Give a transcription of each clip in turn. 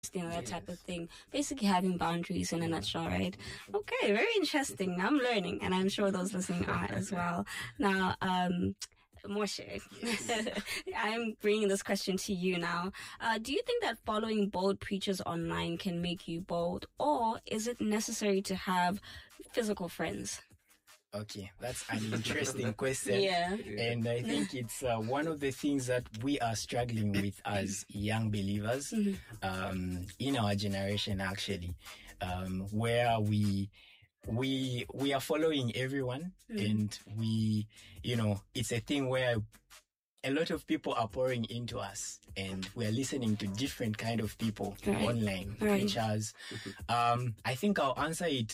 that type of thing. Basically having boundaries in a nutshell, right? Okay, very interesting. I'm learning, and I'm sure those listening are as well. Now, Moshe, I'm bringing this question to you now. Do you think that following bold preachers online can make you bold, or is it necessary to have physical friends? Okay, that's an interesting question. Yeah. And I think it's one of the things that we are struggling with as young believers in our generation, actually, where we are following everyone, and it's a thing where a lot of people are pouring into us, and we're listening to different kind of people online, which has, I think I'll answer it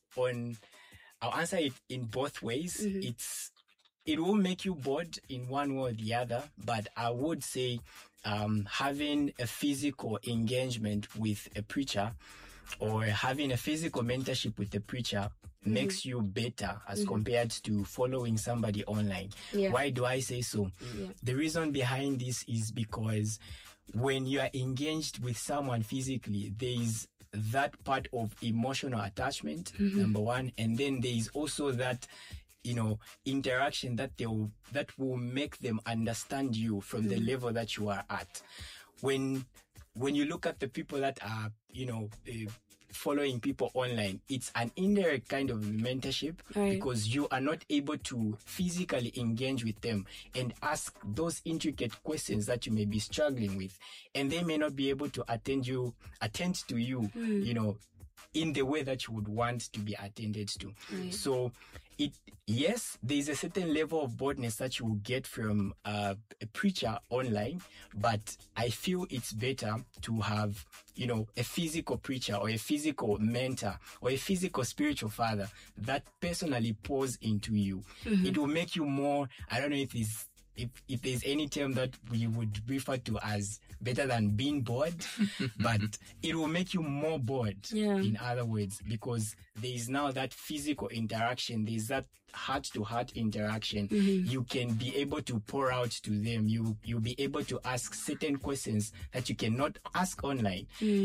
in both ways. It will make you bored in one way or the other, but I would say having a physical engagement with a preacher or having a physical mentorship with a preacher makes you better as compared to following somebody online. Yeah. Why do I say so? Yeah. The reason behind this is because when you are engaged with someone physically, there is that part of emotional attachment, number one, and then there is also that interaction that will make them understand you from the level that you are at. When you look at the people that are following people online, it's an indirect kind of mentorship, because you are not able to physically engage with them and ask those intricate questions that you may be struggling with, and they may not be able to attend to you, in the way that you would want to be attended to. So yes, there's a certain level of boldness that you will get from a preacher online, but I feel it's better to have, a physical preacher or a physical mentor or a physical spiritual father that personally pours into you. It will make you more, I don't know if there's any term that we would refer to as better than being bored, but it will make you more bored, in other words, because there is now that physical interaction, there's that heart-to-heart interaction. You can be able to pour out to them. You'll be able to ask certain questions that you cannot ask online.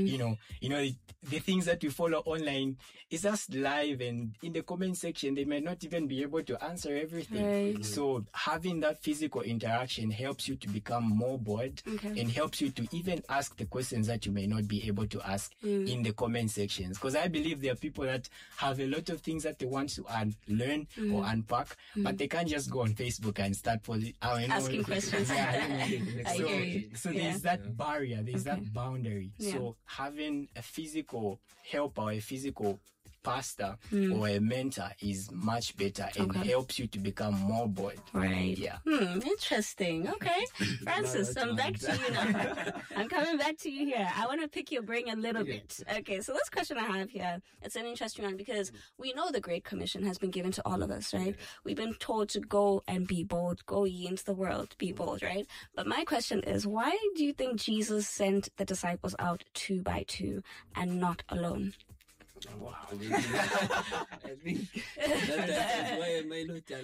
The things that we follow online is just live, and in the comment section, they may not even be able to answer everything. So having that physical interaction helps you to become more bold and helps you to even ask the questions that you may not be able to ask in the comment sections. Because I believe there are people that have a lot of things that they want to learn or unpack, but they can't just go on Facebook and start asking questions. So there's that barrier, there's that boundary. So having a physical helper or a physical pastor or a mentor is much better and helps you to become more bold. Right. Yeah. Interesting. Okay. Francis, I'm back to you now. I'm coming back to you here. I want to pick your brain a little bit. Okay, so this question I have here, it's an interesting one because we know the Great Commission has been given to all of us, right? We've been told to go and be bold, go ye into the world, be bold, right? But my question is, why do you think Jesus sent the disciples out 2 by 2 and not alone? Wow. I think that's why am I not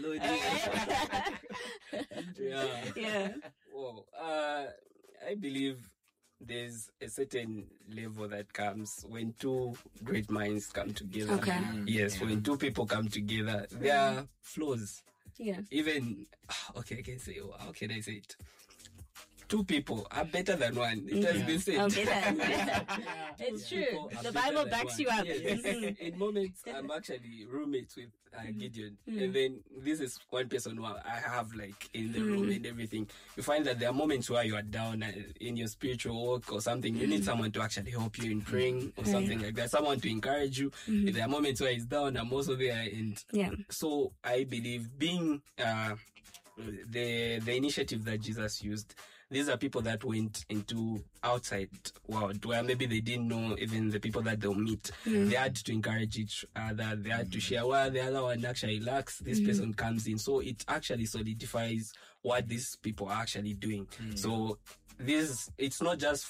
alone? Yeah. Well, I believe there's a certain level that comes when two great minds come together. Yes, when two people come together, there are flaws. Yeah. Even, okay, I can say, how can I say it? 2 people are better than one. It has been said. It's true. The Bible backs you up. Yes. In moments, I'm actually roommates with Gideon. And then this is one person who I have like in the room and everything. You find that there are moments where you are down in your spiritual work or something. You need someone to actually help you in praying or something like that. Someone to encourage you. There are moments where he's down, I'm also there. And so I believe being the initiative that Jesus used, these are people that went into outside world where maybe they didn't know even the people that they'll meet. They had to encourage each other. They had to share what the other one actually lacks. This person comes in. So it actually solidifies what these people are actually doing. So it's not just for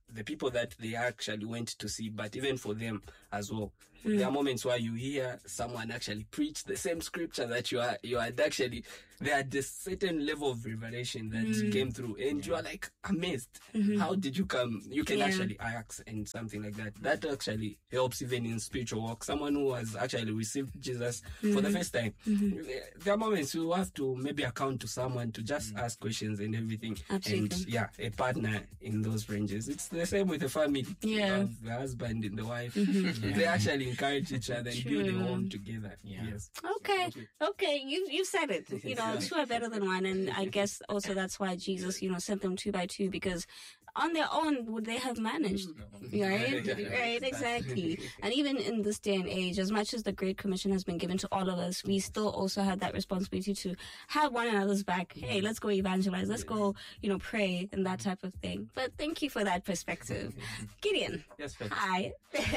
the people that they actually went to see, but even for them as well. There are moments where you hear someone actually preach the same scripture that you had actually, they had this certain level of revelation that came through, and you are like amazed. How did you come? You can actually ask and something like that. That actually helps even in spiritual walk. Someone who has actually received Jesus for the first time. There are moments you have to maybe account to someone to just ask questions and everything. Absolutely. And a partner in those ranges. It's the same with the family. You have the husband and the wife. They actually encourage each other and build a home together. Yes. Okay. You've said it. Two are better than one, and I guess also that's why Jesus, sent them 2 by 2, because on their own would they have managed? Right, exactly. And even in this day and age, as much as the Great Commission has been given to all of us, we still also have that responsibility to have one another's back. Hey, let's go evangelize. Let's go, pray and that type of thing. But thank you for that perspective. Gideon. Yes, hi.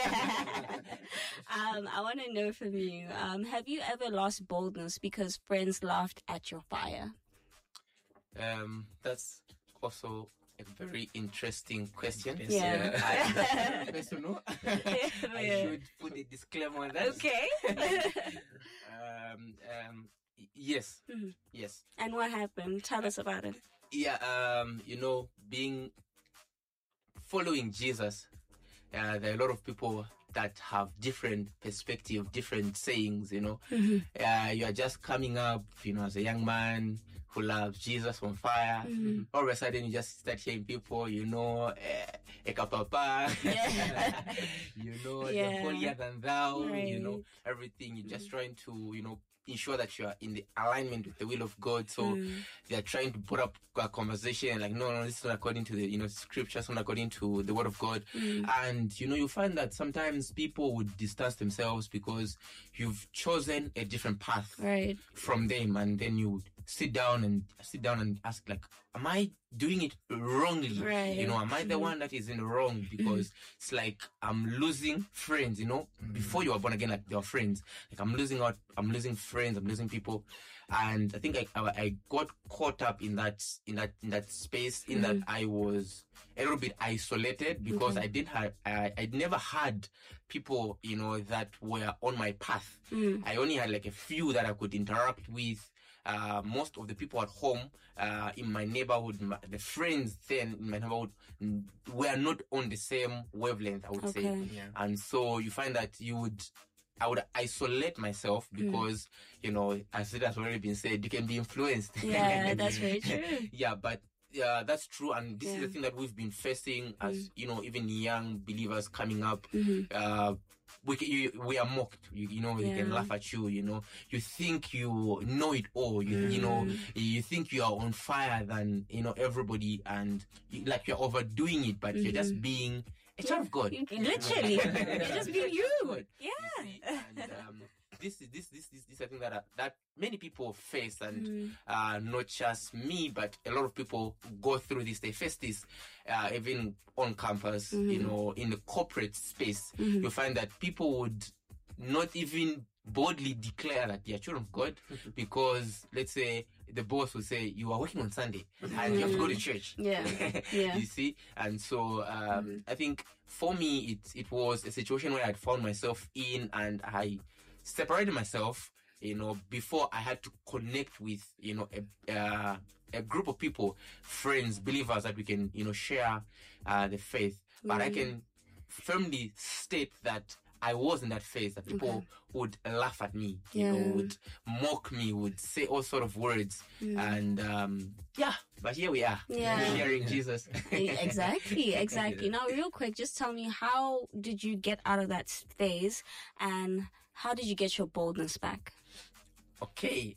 I want to know from you, have you ever lost boldness because friends laughed at your fire? That's also a very interesting question. Yeah. I should put a disclaimer on that. Okay. Yes. Yes. And what happened? Tell us about it. Yeah. Following Jesus, there are a lot of people that have different perspective, different sayings, you are just coming up, as a young man who loves Jesus on fire. All of a sudden you just start hearing people, Eka Papa, the holier than thou, right. Everything. You're just trying to, ensure that you are in the alignment with the will of God. So they're trying to put up a conversation like, no, this is not according to the, scriptures, not according to the word of God. And, you find that sometimes people would distance themselves because you've chosen a different path from them. And then you sit down and ask, like, am I doing it wrongly? Right. Am I the one that is in the wrong? Because it's like I'm losing friends, before you were born again, like they were friends. Like I'm losing friends, I'm losing people. And I think I got caught up in that space, in that I was a little bit isolated because I'd never had people, that were on my path. I only had like a few that I could interact with. Most of the people at home, in my neighborhood, the friends then in my neighborhood were not on the same wavelength, I would say. Yeah. And so you find that I would isolate myself because, as it has already been said, you can be influenced. Yeah, that's very true. Yeah, but that's true. And this is the thing that we've been facing as, even young believers coming up. We are mocked, you can laugh at you, you think you know it all, you think you are on fire than, everybody, and you're overdoing it, but you're just being a child of God. Literally. You're just being you. Yeah. And, this is a thing that many people face, and not just me, but a lot of people go through this. They face this even on campus, in the corporate space. You find that people would not even boldly declare that they are children of God because, let's say, the boss will say, you are working on Sunday and you have to go to church. Yeah. You see? And so I think for me, it was a situation where I had found myself in, and I separated myself, before I had to connect with, a group of people, friends, believers that we can, share the faith. But I can firmly state that I was in that phase that people would laugh at me, would mock me, would say all sort of words. And but here we are, sharing Jesus. Exactly. Now, real quick, just tell me, how did you get out of that phase, and how did you get your boldness back? Okay,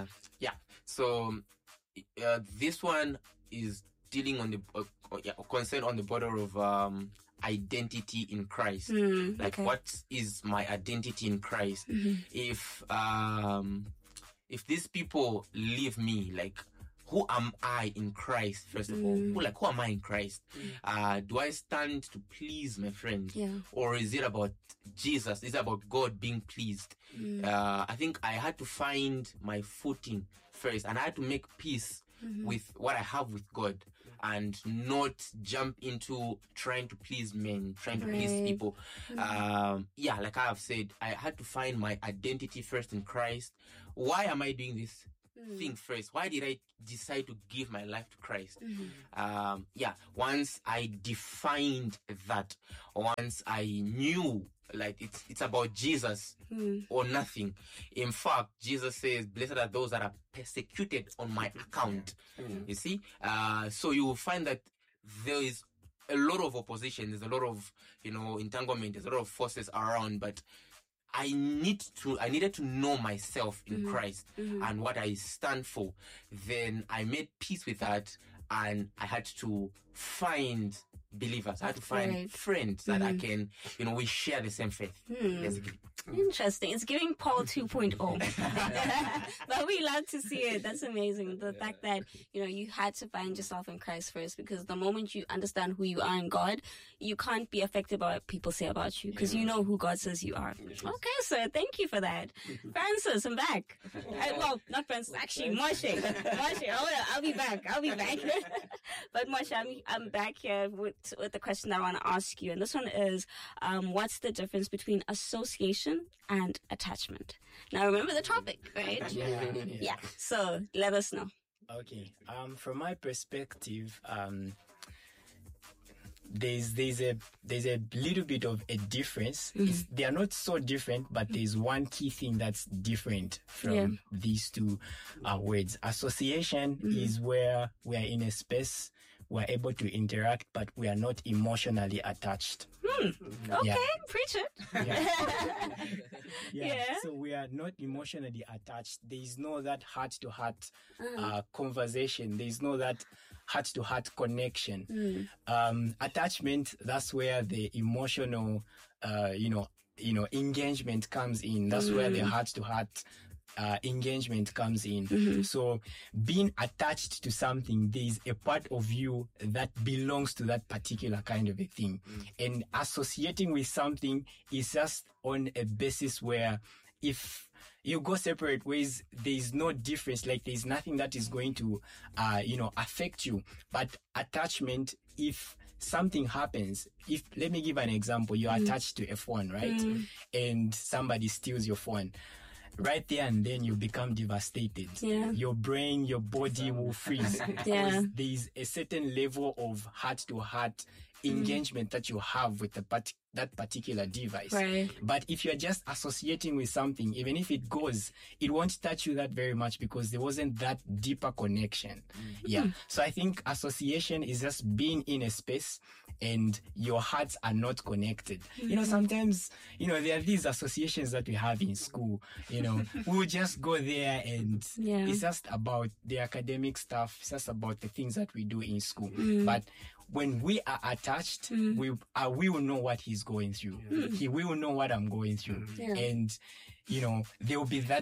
so this one is dealing on the concerned on the border of identity in Christ. What is my identity in Christ? If these people leave me, like, who am I in Christ, first of all? Who am I in Christ? Do I stand to please my friends? Or is it about Jesus? Is it about God being pleased? I think I had to find my footing first, and I had to make peace with what I have with God. and not jump into trying to please men, trying to please people. Like I have said, I had to find my identity first in Christ. Why am I doing this thing first? Why did I decide to give my life to Christ? Once I defined that, once I knew, like, it's about Jesus or nothing. In fact, Jesus says, blessed are those that are persecuted on my account. You see? So you will find that there is a lot of opposition, there's a lot of, entanglement, there's a lot of forces around, but I needed to know myself in Christ and what I stand for. Then I made peace with that, and I had to find believers. I had to find friends that I can, we share the same faith, basically. Interesting. It's giving Paul 2.0. But we love to see it. That's amazing. The fact that, you had to find yourself in Christ first, because the moment you understand who you are in God, you can't be affected by what people say about you, because you know who God says you are. Okay, sir. Thank you for that. Francis, I'm back. Well, not Francis. Actually, Moshe. I'll be back. But Moshe, I'm back here with the question that I want to ask you. And this one is, what's the difference between association and attachment? Now, remember the topic, right? Yeah. So let us know. Okay. From my perspective, there's a little bit of a difference. They are not so different, but there's one key thing that's different from these two words. Association is where we are in a space, we're able to interact, but we are not emotionally attached. Okay, preach it. So we are not emotionally attached. There is no that heart-to-heart conversation. There is no that heart-to-heart connection. Attachment, that's where the emotional, engagement comes in. That's where the heart-to-heart engagement comes in. So being attached to something, there's a part of you that belongs to that particular kind of a thing. And associating with something is just on a basis where if you go separate ways, there's no difference. Like, there's nothing that is going to, affect you. But attachment, if something happens, let me give an example. You're attached to a phone, right? And somebody steals your phone. Right there and then you become devastated. Your brain, your body will freeze. Because there's a certain level of heart-to-heart engagement that you have with that particular device. Right. But if you're just associating with something, even if it goes, it won't touch you that very much because there wasn't that deeper connection. So I think association is just being in a space and your hearts are not connected. Sometimes, there are these associations that we have in school. We'll just go there and it's just about the academic stuff. It's just about the things that we do in school. But when we are attached, we will know what he's going through. He will know what I'm going through. And, there will be that